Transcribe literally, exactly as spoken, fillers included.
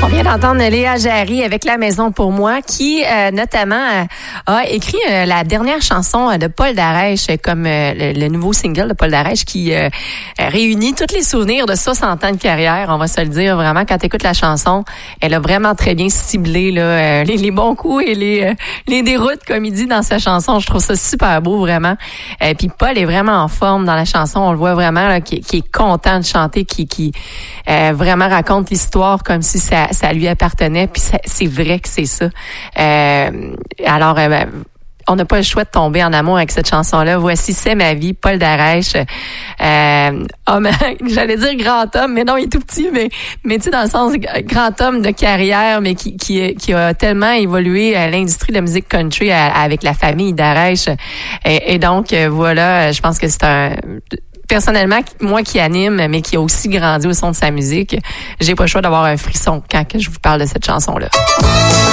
On vient d'entendre Léa Jarry avec La Maison pour moi, qui euh, notamment euh, a écrit euh, la dernière chanson de Paul Darèche, comme euh, le, le nouveau single de Paul Darèche, qui euh, réunit tous les souvenirs de soixante ans de carrière. On va se le dire vraiment, quand tu écoutes la chanson, elle a vraiment très bien ciblé là, euh, les, les bons coups et les, euh, les déroutes, comme il dit dans sa chanson. Je trouve ça super beau, vraiment. Euh, Puis Paul est vraiment en forme dans la chanson. On le voit vraiment là, qui, qui est content de chanter, qui, qui euh, vraiment raconte l'histoire comme si ça ça lui appartenait, puis ça, c'est vrai que c'est ça. Euh, alors, euh, ben, on n'a pas le choix de tomber en amour avec cette chanson-là. Voici C'est ma vie, Paul Darèche. Euh, homme, j'allais dire grand homme, mais non, il est tout petit, mais, mais tu sais, dans le sens grand homme de carrière, mais qui, qui, qui a tellement évolué à l'industrie de la musique country à, avec la famille Darèche. Et, et donc, voilà, je pense que c'est un... Personnellement, moi qui anime, mais qui a aussi grandi au son de sa musique, j'ai pas le choix d'avoir un frisson quand je vous parle de cette chanson-là.